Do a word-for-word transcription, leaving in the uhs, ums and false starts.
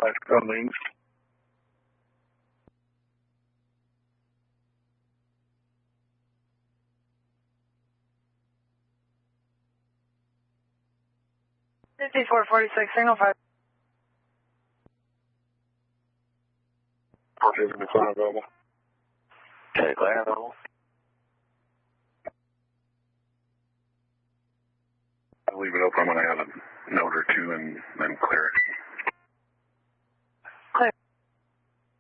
five Cummings. fifty-four forty-six, signal five. four fifty-five available. Okay, glad available. I'll leave it open when I have a note or two and then clear it.